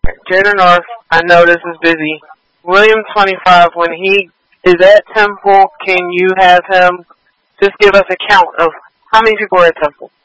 Jaden North, I know this is busy. William 25, when he is at Temple, can you have him just give us a count of how many people are at Temple?